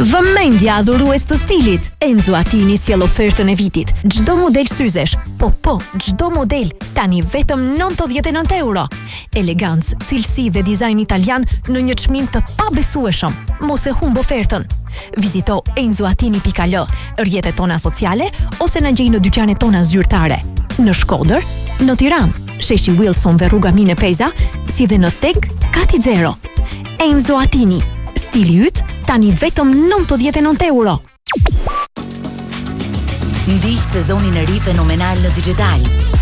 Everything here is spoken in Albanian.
Vëmendja adhurues të stilit. Enzo Attini sjell ofertën e vitit. Çdo model syzesh, çdo model tani vetëm 99 euro. Elegancë, cilësi dhe dizajn italian në një çmim të pabesueshëm. Mos e humb ofertën. Vizito enzoatini.al, rrjetet tona sociale ose na gjej në dyqanet tona zyrtare. Në Shkodër, në Tiranë, sheshi Wilson dhe rruga Mine Peza, si dhe në Teg Kati Zero. Enzo Attini, stili yt tani vetëm 99 euro. Ndiq sezonin e ri fenomenal në digital.